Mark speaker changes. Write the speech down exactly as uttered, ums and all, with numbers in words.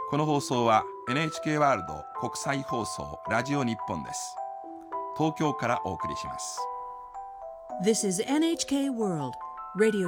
Speaker 1: この放送は エヌエイチケー ワールド国際放送ラジオ日本です。東京からお送りします。
Speaker 2: This is エヌエイチケー World Radio